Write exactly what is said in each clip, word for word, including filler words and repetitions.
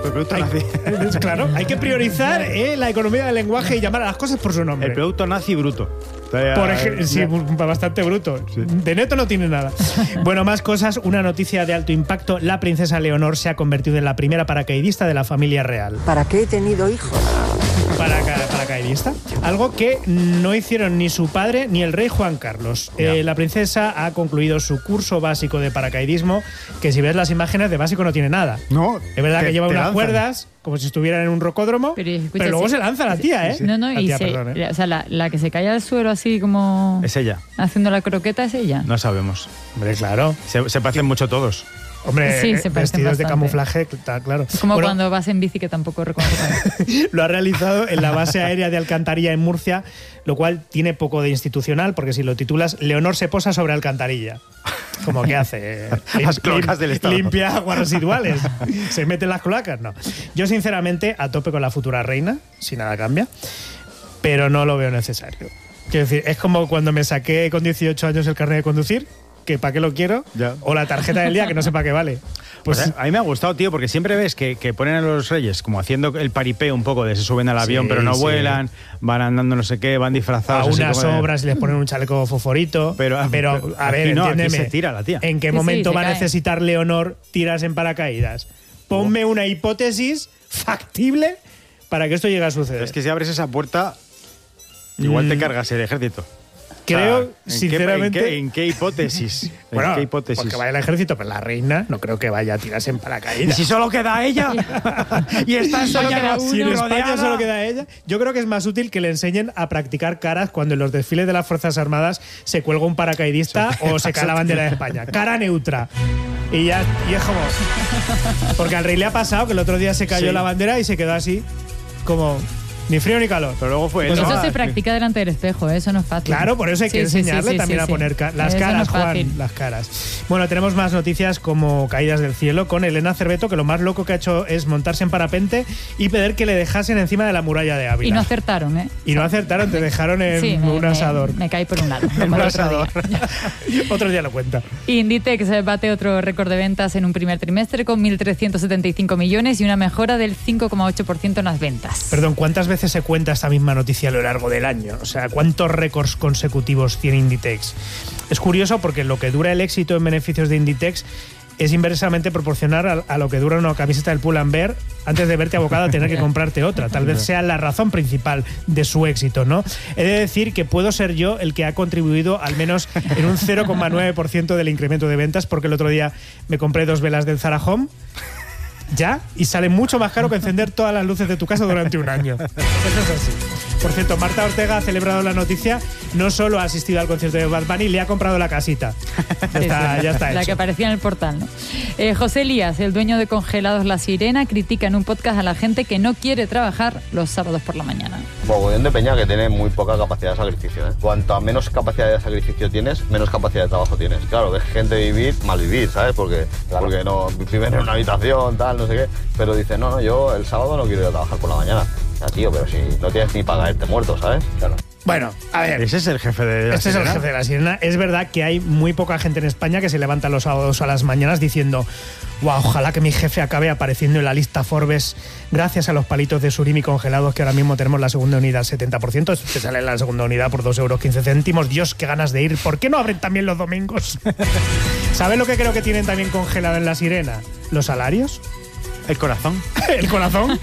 El producto hay, nazi. Claro, hay que priorizar eh, la economía del lenguaje y llamar a las cosas por su nombre. El producto nazi bruto. Por ejemplo, sí, bastante bruto. Sí. De neto no tiene nada. Bueno, más cosas. Una noticia de alto impacto. La princesa Leonor se ha convertido en la primera paracaidista de la familia real. ¿Para qué he tenido hijos? Para, paracaidista. Algo que no hicieron ni su padre ni el rey Juan Carlos. Eh, la princesa ha concluido su curso básico de paracaidismo, que si ves las imágenes de básico no tiene nada. No. Es verdad te, que lleva unas lanzan. cuerdas, como si estuvieran en un rocódromo, pero, escucha, pero luego sí. se lanza la tía, ¿eh? No, no, la y tía, se, perdón, ¿eh? O sea, la, la que se cae al suelo así como... Es ella. Haciendo la croqueta es ella. No sabemos. Hombre, claro. Se, se parecen mucho todos. Hombre, sí, se vestidos bastante. de camuflaje, está claro. Es como bueno, cuando vas en bici que tampoco reconoces. Lo ha realizado en la base aérea de Alcantarilla en Murcia, lo cual tiene poco de institucional, porque si lo titulas Leonor se posa sobre Alcantarilla. Como que hace las cloacas del Estado. Limpia aguas residuales. Se mete en las cloacas, no. Yo sinceramente a tope con la futura reina, si nada cambia, pero no lo veo necesario. Quiero decir, es como cuando me saqué con dieciocho años el carnet de conducir, que para qué lo quiero, ya. O la tarjeta del día que no sé para qué vale. Pues, pues a mí me ha gustado, tío, porque siempre ves que, que ponen a los reyes como haciendo el paripé un poco de se suben al avión, sí, pero no sí. vuelan, van andando no sé qué, van disfrazados. A unas así como obras y les ponen un chaleco fosforito. Pero, pero, pero a ver, no, entiéndeme. se tira la tía. ¿En qué sí, momento sí, va a cae. necesitar Leonor tirarse en paracaídas? Ponme una hipótesis factible para que esto llegue a suceder. Es que si abres esa puerta, igual mm. te cargas el ejército. Creo, o sea, ¿en sinceramente... Qué, ¿En qué, en qué hipótesis? Bueno, ¿En qué hipótesis? porque vaya el ejército, pero la reina no creo que vaya a tirarse en paracaídas. ¿Y si solo queda ella? y está solo queda uno. Si en España solo queda ella, yo creo que es más útil que le enseñen a practicar caras cuando en los desfiles de las Fuerzas Armadas se cuelga un paracaidista o se cae la bandera de España. Cara neutra. Y ya y es como... Porque al rey le ha pasado que el otro día se cayó sí. la bandera y se quedó así como... Ni frío ni calor. Pero luego fue pues eso. Eso se practica delante del espejo, ¿eh? Eso no es fácil. Claro, por eso hay que sí, enseñarle sí, sí, también sí, a sí. poner ca las eso caras, no es Juan, fácil. las caras. Bueno, tenemos más noticias como caídas del cielo con Elena Cerveto, que lo más loco que ha hecho es montarse en parapente y pedir que le dejasen encima de la muralla de Ávila. Y no acertaron, ¿eh? Y no acertaron, te dejaron en sí, me, un asador. Me, me caí por un lado. En un asador. Otro día lo cuenta. Inditex bate otro récord de ventas en un primer trimestre con mil trescientos setenta y cinco millones y una mejora del cinco coma ocho por ciento en las ventas. Perdón, ¿cuántas veces se cuenta esta misma noticia a lo largo del año? O sea, ¿cuántos récords consecutivos tiene Inditex? Es curioso porque lo que dura el éxito en beneficios de Inditex es inversamente proporcional a, a lo que dura una camiseta del Pull&Bear antes de verte abocado a tener que comprarte otra. Tal vez sea la razón principal de su éxito, ¿no? He de decir que puedo ser yo el que ha contribuido al menos en un cero coma nueve por ciento del incremento de ventas, porque el otro día me compré dos velas del Zara Home ya y sale mucho más caro que encender todas las luces de tu casa durante un año. Eso es así. Por cierto, Marta Ortega ha celebrado la noticia, no solo ha asistido al concierto de Bad Bunny, le ha comprado la casita. Ya está, ya está la hecho. que aparecía en el portal, ¿no? Eh, José Elías, el dueño de Congelados La Sirena, critica en un podcast a la gente que no quiere trabajar los sábados por la mañana. Mogollón de peña que tiene muy poca capacidad de sacrificio, ¿eh? Cuanto a menos capacidad de sacrificio tienes, menos capacidad de trabajo tienes. Claro, ves gente vivir, mal vivir, ¿sabes? Porque, claro. porque no viven en una habitación, tal, no sé qué. Pero dice, no, no, yo el sábado no quiero ir a trabajar por la mañana. Ya, tío, pero si no tienes ni para caerte muerto, ¿sabes? Claro. Bueno, a ver. Ese es el jefe de la Este Sirena. es el jefe de la Sirena. Es verdad que hay muy poca gente en España que se levanta los sábados a las mañanas diciendo, wow, ojalá que mi jefe acabe apareciendo en la lista Forbes gracias a los palitos de surimi congelados que ahora mismo tenemos la segunda unidad al setenta por ciento. Te sale la segunda unidad por dos euros quince céntimos. Dios, qué ganas de ir. ¿Por qué no abren también los domingos? ¿Sabes lo que creo que tienen también congelado en la Sirena? ¿Los salarios? El corazón. ¿El corazón?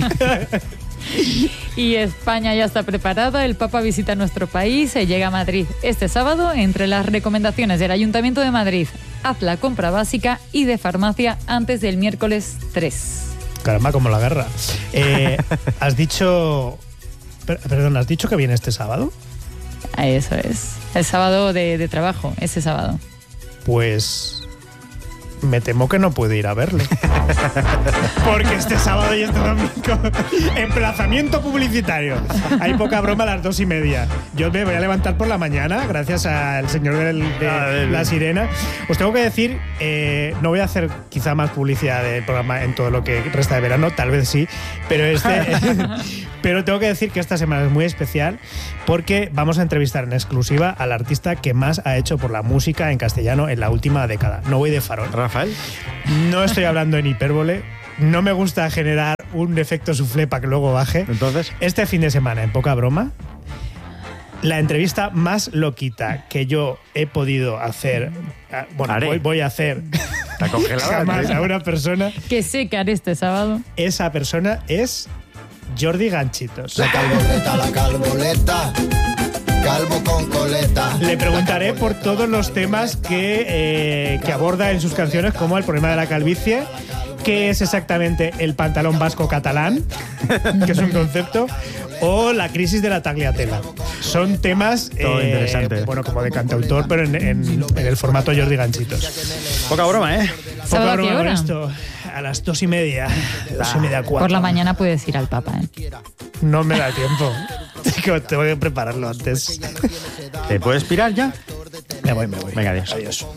Y España ya está preparada. El Papa visita nuestro país, se llega a Madrid este sábado. Entre las recomendaciones del Ayuntamiento de Madrid, haz la compra básica y de farmacia antes del miércoles tres. Caramba, como la guerra. Eh, has dicho... Perdón, ¿has dicho que viene este sábado? Eso es. El sábado de, de trabajo, ese sábado. Pues... me temo que no puedo ir a verlo. Porque este sábado y este domingo, emplazamiento publicitario. Hay poca broma a las dos y media. Yo me voy a levantar por la mañana, gracias al señor del, de ah, la Sirena. Os tengo que decir, eh, no voy a hacer quizá más publicidad del programa en todo lo que resta de verano, tal vez sí, pero este... Pero tengo que decir que esta semana es muy especial porque vamos a entrevistar en exclusiva al artista que más ha hecho por la música en castellano en la última década. No voy de farol. ¿Rafael? No estoy hablando en hipérbole. No me gusta generar un efecto soufflé para que luego baje. Entonces, este fin de semana, en poca broma, la entrevista más loquita que yo he podido hacer, bueno, voy, voy a hacer está congelada jamás a una persona. Que sé que haré este sábado. Esa persona es Jordi Ganchitos. La calboleta, la calboleta. Calvo con coleta. Le preguntaré por todos los temas que, eh, que aborda en sus canciones, como el problema de la calvicie, qué es exactamente el pantalón vasco catalán, que es un concepto, o la crisis de la tagliatella. Son temas Todo eh, interesante. bueno, como de cantautor, pero en, en, en el formato Jordi Ganchitos. poca broma, ¿eh? Poca ¿Sábado a qué broma con hora? esto. A las dos y media, dos y media, cuatro. Por la mañana puedes ir al Papa, ¿eh? No me da tiempo. Tengo que prepararlo antes. ¿Te puedes pirar ya? Me voy, me voy. Venga, adiós. Adiós.